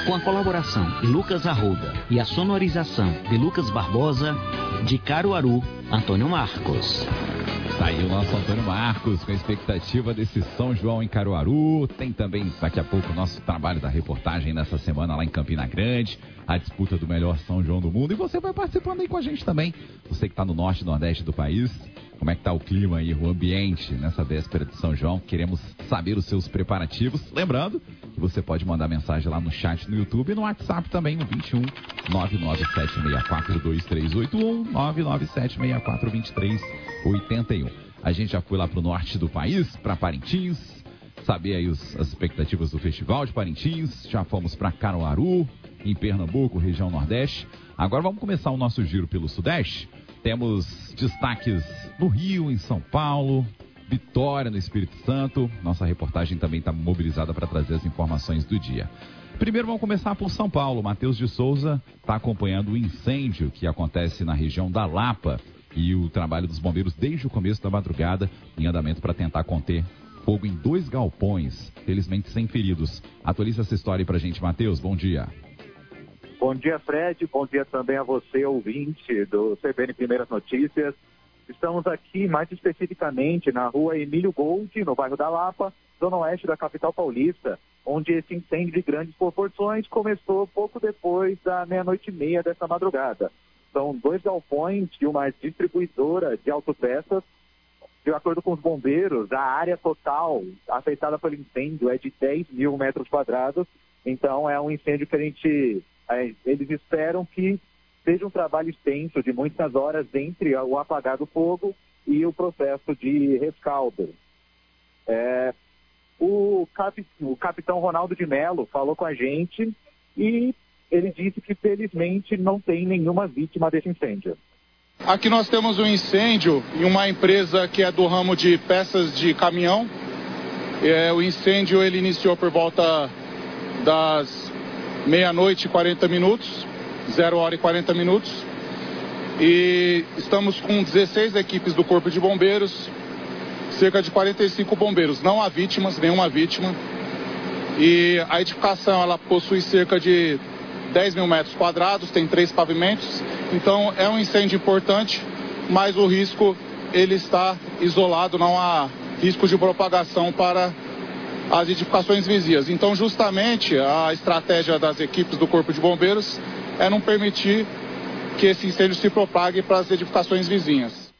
Com a colaboração de Lucas Arruda e a sonorização de Lucas Barbosa, de Caruaru, Antônio Marcos. Tá aí o nosso Antônio Marcos, com a expectativa desse São João em Caruaru. Tem também, daqui a pouco, o nosso trabalho da reportagem nessa semana lá em Campina Grande, a disputa do melhor São João do mundo. E você vai participando aí com a gente também. Você que está no norte e nordeste do país, como é que tá o clima aí, o ambiente nessa véspera de São João? Queremos saber os seus preparativos. Lembrando que você pode mandar mensagem lá no chat no YouTube e no WhatsApp também, no 21 997642381, 997642381. A gente já foi lá pro norte do país, para Parintins, saber aí as expectativas do Festival de Parintins. Já fomos para Caruaru, em Pernambuco, região Nordeste. Agora vamos começar o nosso giro pelo Sudeste. Temos destaques no Rio, em São Paulo, Vitória, no Espírito Santo. Nossa reportagem também está mobilizada para trazer as informações do dia. Primeiro vamos começar por São Paulo. Matheus de Souza está acompanhando o incêndio que acontece na região da Lapa e o trabalho dos bombeiros desde o começo da madrugada em andamento para tentar conter fogo em 2 galpões, felizmente sem feridos. Atualiza essa história aí para a gente, Matheus. Bom dia. Bom dia, Fred. Bom dia também a você, ouvinte do CBN Primeiras Notícias. Estamos aqui, mais especificamente, na rua Emílio Gold, no bairro da Lapa, zona oeste da capital paulista, onde esse incêndio de grandes proporções começou pouco depois da 00:30 dessa madrugada. São 2 galpões de uma distribuidora de autopeças. De acordo com os bombeiros, a área total afetada pelo incêndio é de 10 mil metros quadrados. Então, é um incêndio que eles esperam que seja um trabalho extenso de muitas horas entre o apagar do fogo e o processo de rescaldo. O capitão Ronaldo de Mello falou com a gente e ele disse que, felizmente, não tem nenhuma vítima desse incêndio. Aqui nós temos um incêndio em uma empresa que é do ramo de peças de caminhão. O incêndio ele iniciou por volta das 00:40, 00:40. E estamos com 16 equipes do Corpo de Bombeiros, cerca de 45 bombeiros. Não há vítimas, nenhuma vítima. E a edificação ela possui cerca de 10 mil metros quadrados, tem 3 pavimentos. Então é um incêndio importante, mas o risco ele está isolado, não há risco de propagação para as edificações vizinhas. Então justamente a estratégia das equipes do Corpo de Bombeiros é não permitir que esse incêndio se propague para as edificações vizinhas.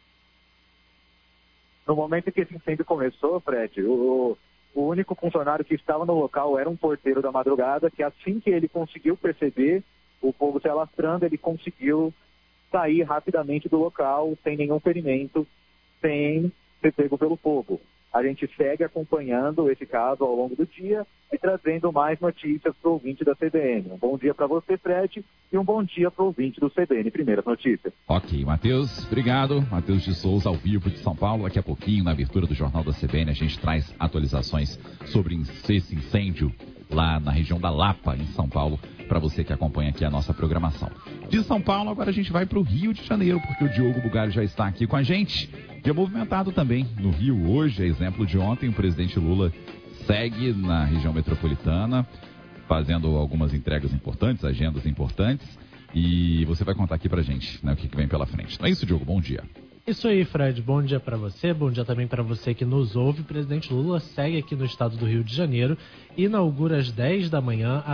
No momento em que esse incêndio começou, Fred, o único funcionário que estava no local era um porteiro da madrugada, que assim que ele conseguiu perceber o fogo se alastrando, ele conseguiu sair rapidamente do local, sem nenhum ferimento, sem ser pego pelo fogo. A gente segue acompanhando esse caso ao longo do dia e trazendo mais notícias para o ouvinte da CBN. Um bom dia para você, Fred, e um bom dia para o ouvinte do CBN Primeiras Notícias. Ok, Matheus, obrigado. Matheus de Souza, ao vivo de São Paulo. Daqui a pouquinho, na abertura do Jornal da CBN, a gente traz atualizações sobre esse incêndio lá na região da Lapa, em São Paulo, para você que acompanha aqui a nossa programação. De São Paulo, agora a gente vai para o Rio de Janeiro, porque o Diogo Bugalho já está aqui com a gente. Dia movimentado também no Rio hoje, é exemplo de ontem, o presidente Lula segue na região metropolitana, fazendo algumas entregas importantes, agendas importantes, e você vai contar aqui pra gente, né, o que vem pela frente. Não é isso, Diogo? Bom dia. Isso aí, Fred. Bom dia para você, bom dia também para você que nos ouve. O presidente Lula segue aqui no estado do Rio de Janeiro e inaugura às 10 da manhã